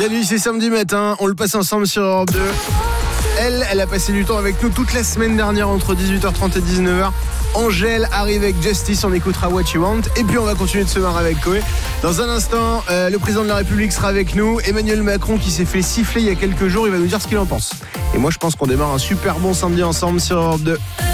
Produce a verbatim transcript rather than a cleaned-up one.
Salut, c'est samedi matin, on le passe ensemble sur Europe deux. Elle, elle a passé du temps avec nous toute la semaine dernière entre dix-huit heures trente et dix-neuf heures. Angèle arrive avec Justice, on écoutera What You Want. Et puis on va continuer de se marrer avec Koé. Dans un instant, euh, le président de la République sera avec nous. Emmanuel Macron qui s'est fait siffler il y a quelques jours, il va nous dire ce qu'il en pense. Et moi je pense qu'on démarre un super bon samedi ensemble sur Europe deux.